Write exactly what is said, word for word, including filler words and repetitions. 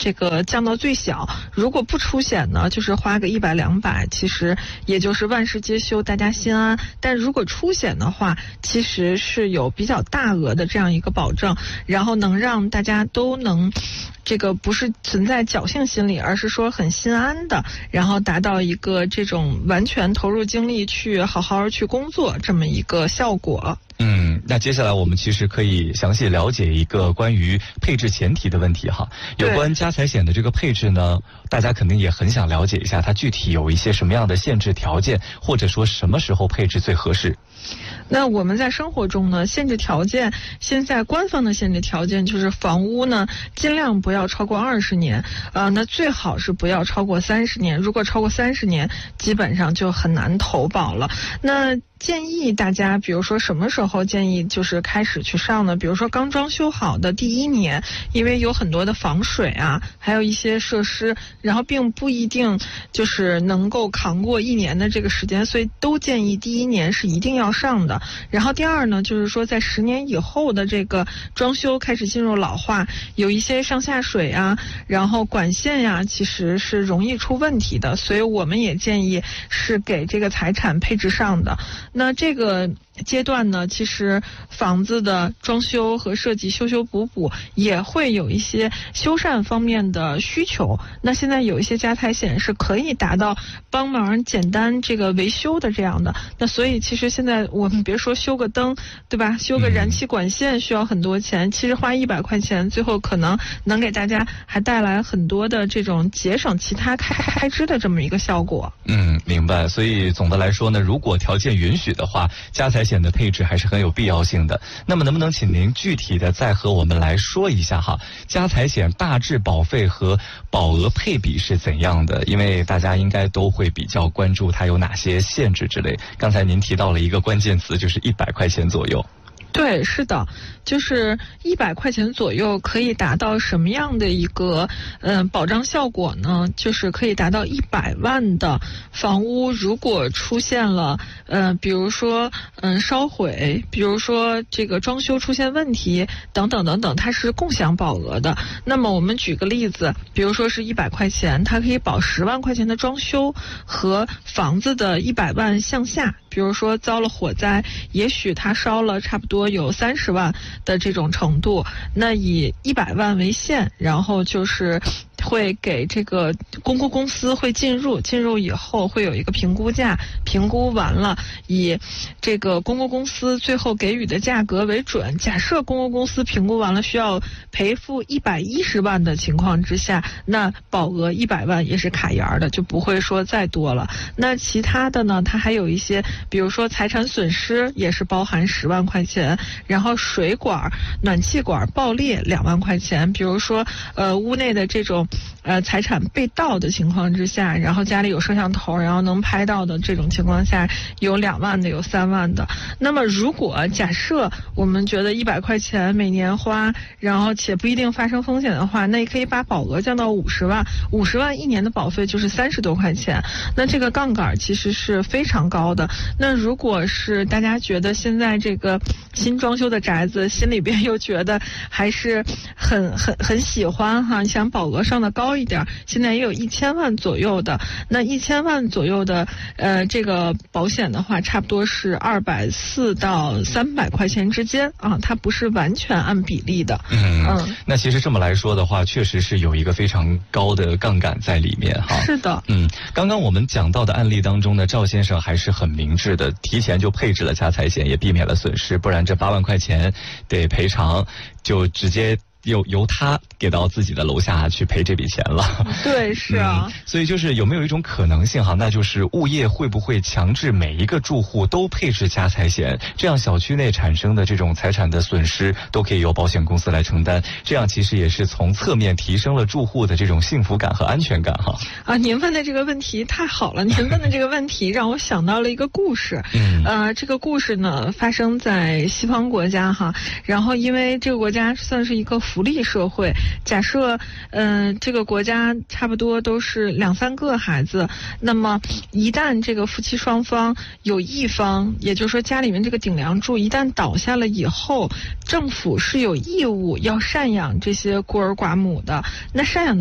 这个降到最小。如果不出险呢，就是花个一百两百，其实也就是万事皆休，大家心安。但如果出险的话，其实是有比较大额的这样一个保证，然后能让大家都能这个不是存在侥幸心理，而是说很心安的，然后达到一个这种完全投入精力去好好去工作这么一个效果。 嗯，那接下来我们其实可以详细了解一个关于配置前提的问题哈。有关家财险的这个配置呢，大家肯定也很想了解一下，它具体有一些什么样的限制条件，或者说什么时候配置最合适。 那我们在生活中呢，限制条件，现在官方的限制条件就是房屋呢尽量不要超过二十年，呃，那最好是不要超过三十年。如果超过三十年，基本上就很难投保了。那建议大家，比如说什么时候建议就是开始去上呢？比如说刚装修好的第一年，因为有很多的防水啊，还有一些设施，然后并不一定就是能够扛过一年的这个时间，所以都建议第一年是一定要上的。然后第二呢，就是说在十年以后的这个装修开始进入老化，有一些上下水啊，然后管线呀，其实是容易出问题的，所以我们也建议是给这个财产配置上的。那这个阶段呢，其实房子的装修和设计修修补补也会有一些修缮方面的需求。那现在有一些家财险是可以达到帮忙简单这个维修的这样的。那所以其实现在我们别说修个灯，对吧？修个燃气管线需要很多钱，其实花一百块钱，最后可能能给大家还带来很多的这种节省其他开开支的这么一个效果。 嗯，明白。所以总的来说呢，如果条件允许的话，家财险的配置还是很有必要性的。那么能不能请您具体的再和我们来说一下哈，家财险大致保费和保额配比是怎样的？因为大家应该都会比较关注它有哪些限制之类。刚才您提到了一个关键词，就是一百块钱左右。 对，是的，就是一百块钱左右可以达到什么样的一个嗯、呃、保障效果呢？就是可以达到一百万的房屋，如果出现了呃，比如说嗯、呃、烧毁，比如说这个装修出现问题等等等等，它是共享保额的。那么我们举个例子，比如说是一百块钱，它可以保十万块钱的装修和房子的一百万向下。比如说遭了火灾，也许它烧了差不多有三十万的这种程度，那以一百万为限，然后就是会给这个公共公司会进入，进入以后会有一个评估价，评估完了以这个公共公司最后给予的价格为准。假设公共公司评估完了需要赔付一百一十万的情况之下，那保额一百万也是卡沿的，就不会说再多了。那其他的呢，它还有一些，比如说财产损失也是包含十万块钱，然后水管、暖气管爆裂两万块钱，比如说呃屋内的这种呃财产被盗的情况之下，然后家里有摄像头，然后能拍到的这种情况下，有两万的，有三万的。那么如果假设我们觉得一百块钱每年花，然后且不一定发生风险的话，那也可以把保额降到五十万，五十万一年的保费就是三十多块钱。那这个杠杆其实是非常高的。那如果是大家觉得现在这个新装修的宅子，心里边又觉得还是很很很喜欢哈，想保额上的高一点，现在也有一千万左右的。那一千万左右的呃这个保险的话，差不多是二百四到三百块钱之间啊，它不是完全按比例的。 嗯嗯，那其实这么来说的话，确实是有一个非常高的杠杆在里面哈。 是的。 嗯，刚刚我们讲到的案例当中呢，赵先生还是很明智的，提前就配置了家财险，也避免了损失，不然这八万块钱得赔偿，就直接由由他给到自己的楼下去赔这笔钱了。 对，是啊、嗯。 所以就是有没有一种可能性哈，那就是物业会不会强制每一个住户都配置家财险，这样小区内产生的这种财产的损失都可以由保险公司来承担，这样其实也是从侧面提升了住户的这种幸福感和安全感哈。 啊，您问的这个问题太好了，您问的这个问题让我想到了一个故事。嗯，呃，这个故事呢发生在西方国家哈，然后因为这个国家算是一个福利社会，假设嗯、呃、这个国家差不多都是两三个孩子，那么一旦这个夫妻双方有一方，也就是说家里面这个顶梁柱一旦倒下了以后，政府是有义务要赡养这些孤儿寡母的。那赡养的